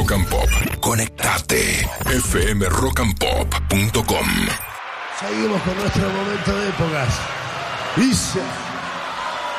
Rock and Pop. Conectate. fmrockandpop.com. Seguimos con nuestro momento de épocas. Dice...